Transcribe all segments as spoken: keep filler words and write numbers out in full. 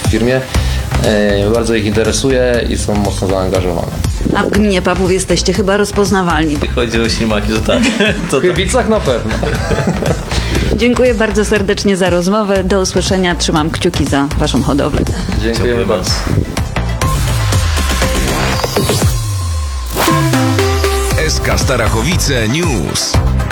w firmie. Bardzo ich interesuje i są mocno zaangażowane. A w gminie Papów jesteście chyba rozpoznawalni. Jeśli chodzi o ślimaki, to tak. To W Chybicach na pewno. Dziękuję bardzo serdecznie za rozmowę. Do usłyszenia. Trzymam kciuki za waszą hodowlę. Dziękujemy bardzo. S K Starachowice News.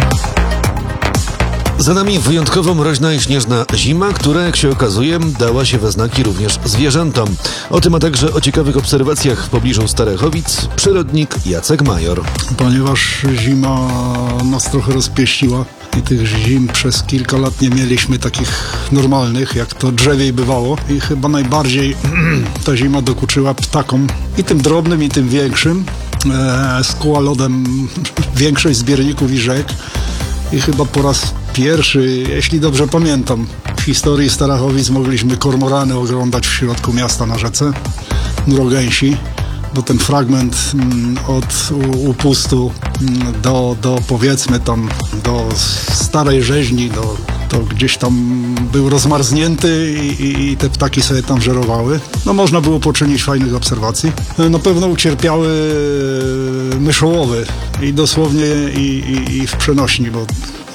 Za nami wyjątkowo mroźna i śnieżna zima, która, jak się okazuje, dała się we znaki również zwierzętom. O tym, a także o ciekawych obserwacjach w pobliżu Starachowic przyrodnik Jacek Major. Ponieważ zima nas trochę rozpieściła i tych zim przez kilka lat nie mieliśmy takich normalnych, jak to drzewiej bywało. I chyba najbardziej ta zima dokuczyła ptakom, i tym drobnym, i tym większym. E, skuła lodem większość zbiorników i rzek. I chyba po raz pierwszy, jeśli dobrze pamiętam, w historii Starachowic mogliśmy kormorany oglądać w środku miasta na rzece Mrogęsi, bo ten fragment mm, od u, upustu mm, do, do powiedzmy tam do Starej Rzeźni, do, to gdzieś tam był rozmarznięty i, i, i te ptaki sobie tam żerowały. No można było poczynić fajnych obserwacji. Na pewno ucierpiały myszołowy i dosłownie i, i, i w przenośni, bo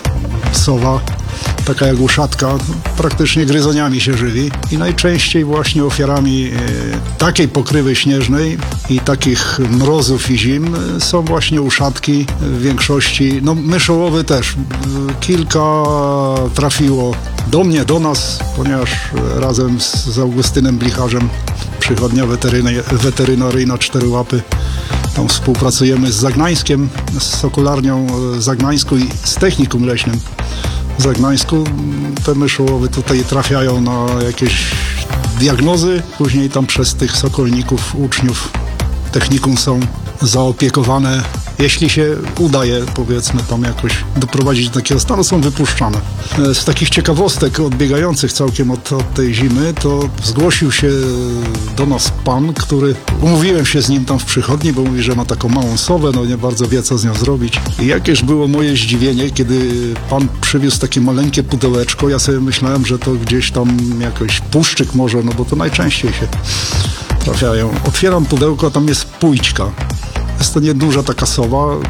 sowa, taka jak uszatka, praktycznie gryzoniami się żywi i najczęściej właśnie ofiarami e, takiej pokrywy śnieżnej i takich mrozów i zim e, są właśnie uszatki w większości, no myszołowy też. E, kilka trafiło do mnie, do nas, ponieważ razem z, z Augustynem Blicharzem, przychodnia weteryny, weterynaryjna Cztery Łapy, tam współpracujemy z Zagnańskiem, z Sokolarnią Zagnańską i z Technikum Leśnym w Zagnańsku. Te myszołowy tutaj trafiają na jakieś diagnozy, później tam przez tych sokolników, uczniów technikum są zaopiekowane. Jeśli się udaje, powiedzmy, tam jakoś doprowadzić do takiego stanu, są wypuszczane. Z takich ciekawostek odbiegających całkiem od, od tej zimy, to zgłosił się do nas pan, który, umówiłem się z nim tam w przychodni, bo mówi, że ma taką małą sowę, no nie bardzo wie, co z nią zrobić. I jakież było moje zdziwienie, kiedy pan przywiózł takie maleńkie pudełeczko, ja sobie myślałem, że to gdzieś tam jakoś puszczyk może, no bo to najczęściej się trafiają. Otwieram pudełko, a tam jest pójćka. Jest to nieduża taka sowa,